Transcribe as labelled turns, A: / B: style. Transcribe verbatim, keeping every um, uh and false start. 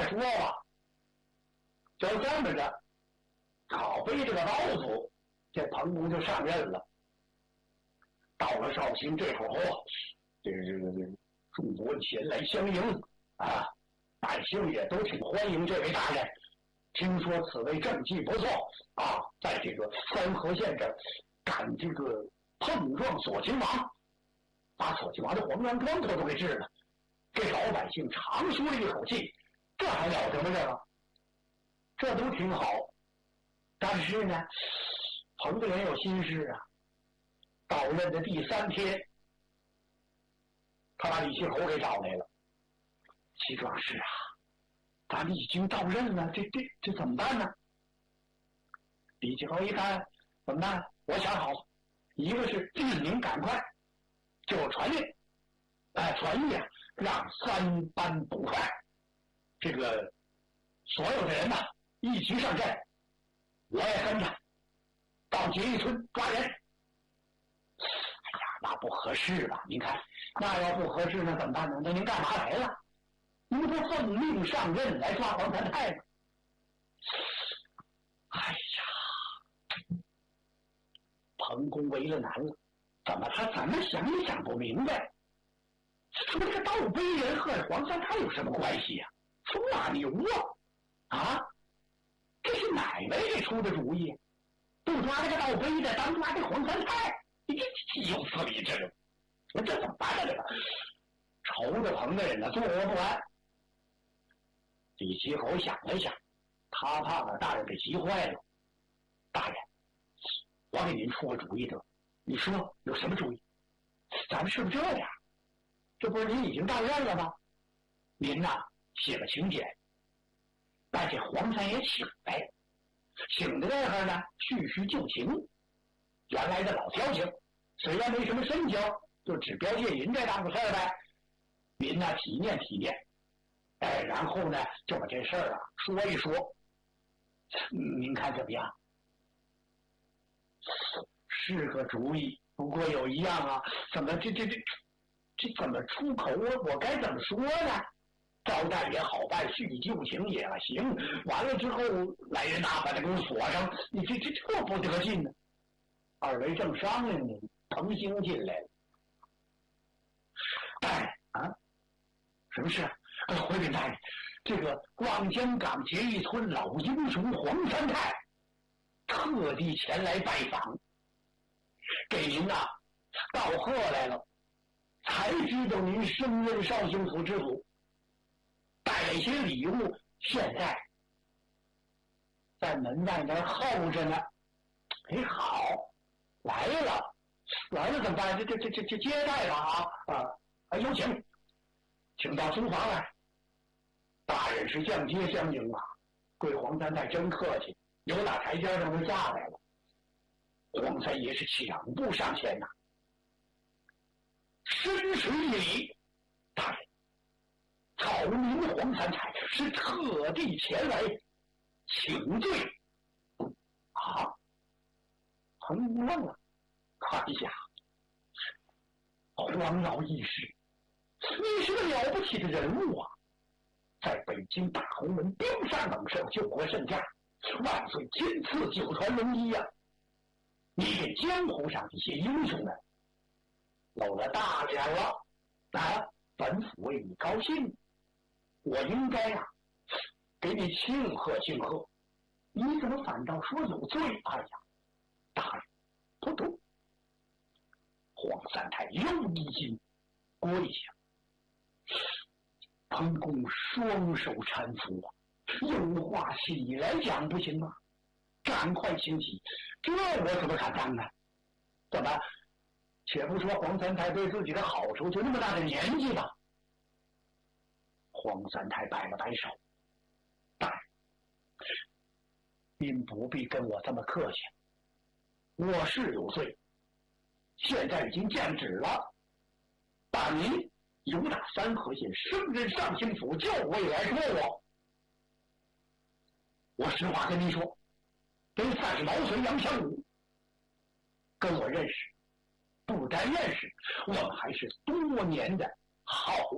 A: 说吧，就这么着，好背这个包袱，这彭公就上任了。到了绍兴这会儿后，这个这个这个诸国前来相迎啊，百姓也都挺欢迎这位大人。听说此位政绩不错啊，在这个三河县这赶这个碰撞左秦王，把左秦王的黄杨庄头都给治了，给老百姓长舒了一口气。这还了什么这个？这都挺好。但是呢，彭德仁有心事啊。到任的第三天，他把李奇侯给找来了。齐壮士啊，咱们已经到任了，这这这怎么办呢？李奇侯一看，怎么办？我想好了，一个是令您赶快就传令，哎，传谕啊，让三班捕快，这个所有的人呐，一齐上阵，我也跟着到结义村抓人。哎呀，那不合适吧？您看，那要不合适，那怎么办呢？那您干嘛来了？您不奉命上任来抓黄三太吗？哎呀，彭公为了难了，怎么他怎么想也想不明白。说这个盗碑人和黄三太有什么关系呀、啊？从哪牛啊？啊，这是哪位给出的主意？不抓这个盗碑的，当抓这黄三太？你这有此理之，那这怎么办啊？这个愁着彭的人呢，坐卧不安。李奇侯想了想，他怕把大人给急坏了。大人，我给您出个主意得，你说有什么主意？咱们是不是这样？这不是您已经到任了吗？您呐、啊，写个请柬，把这黄三爷请来，请的这会儿呢，叙叙旧情。原来的老交情，虽然没什么深交，就只标借银这档子事儿呗。您呢体面体面，哎，然后呢就把这事儿啊说一说，您看怎么样？是个主意，不过有一样啊，怎么这这这这怎么出口啊？我该怎么说呢？招待也好办，叙旧情也行，完了之后来人呐把这给我锁上，你这这这不得劲呢？二位正商量呢，彭兴进来了。大人啊，什么事？哎，回禀大人，这个望江港结义村老英雄黄三太特地前来拜访，给您呐、啊、道贺来了，才知道您升任绍兴府知府，带了一些礼物，现在在门外那候着呢。哎，好。来了，来了怎么办？这这这这这接待了啊啊！啊，有请，请到书房来。大人是降阶相迎啊，贵黄三太真客气，由打台阶上就下来了。黄三爷是抢步上前呐、啊，深施一礼。大人，草民黄三太是特地前来请罪啊。彭公愣了，哎呀，黄老义士，你是个了不起的人物啊！在北京大红门冰山冷射救国圣驾，万岁亲赐九传龙衣呀、啊！你给江湖上一些英雄们露了大脸了啊！本府为你高兴，我应该啊给你庆贺庆贺，你怎么反倒说有罪？哎呀！大人，不懂。黄三太又一惊，跪下。彭公双手搀扶啊，有话起来讲不行吗？赶快请起，这我怎么敢当呢？怎么？且不说黄三太对自己的好处，就那么大的年纪吧。黄三太摆了摆手，大人，您不必跟我这么客气。我是有罪，现在已经降旨了，把您由打三河县升任上清府教尉来说我。我实话跟您说，跟三十毛岁杨相武跟我认识，不单认识，我们还是多年的好